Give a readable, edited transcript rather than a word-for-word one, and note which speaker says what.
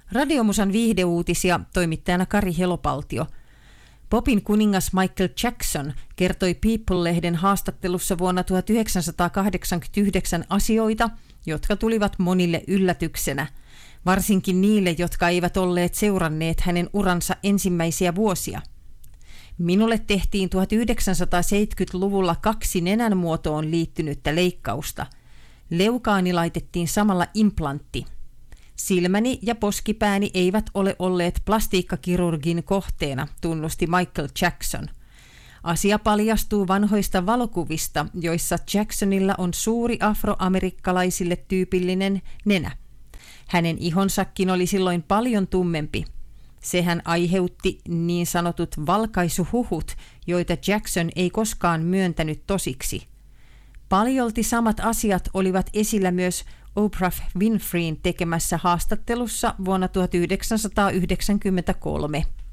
Speaker 1: Radiomusan viihdeuutisia toimittajana Kari Helopaltio. Popin kuningas Michael Jackson kertoi People-lehden haastattelussa vuonna 1989 asioita, jotka tulivat monille yllätyksenä, varsinkin niille, jotka eivät olleet seuranneet hänen uransa ensimmäisiä vuosia. Minulle tehtiin 1970-luvulla 2 nenänmuotoon liittynyttä leikkausta. Leukaani laitettiin samalla implantti. Silmäni ja poskipääni eivät ole olleet plastiikkakirurgin kohteena, tunnusti Michael Jackson. Asia paljastuu vanhoista valokuvista, joissa Jacksonilla on suuri afroamerikkalaisille tyypillinen nenä. Hänen ihonsakin oli silloin paljon tummempi. Sehän aiheutti niin sanotut valkaisuhuhut, joita Jackson ei koskaan myöntänyt tosiksi. Paljolti samat asiat olivat esillä myös Oprah Winfreyn tekemässä haastattelussa vuonna 1993.